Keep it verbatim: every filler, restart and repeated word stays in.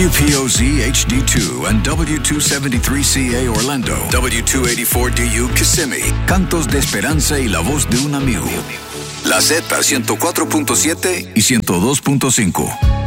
W P O Z H D two and W two seventy-three C A Orlando, W two eighty-four D U Kissimmee, Cantos de Esperanza y la voz de un amigo. La Z ciento cuatro punto siete y ciento dos punto cinco.